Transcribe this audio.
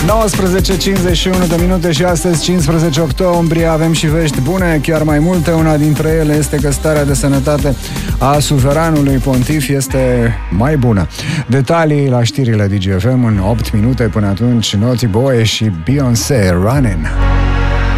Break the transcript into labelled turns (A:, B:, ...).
A: 19:51 de minute și astăzi, 15 octombrie, avem și vești bune, chiar mai multe. Una dintre ele este că starea de sănătate a suveranului pontif este mai bună. Detalii la știrile DGFM în 8 minute. Până atunci, Naughty Boy și Beyoncé, Running.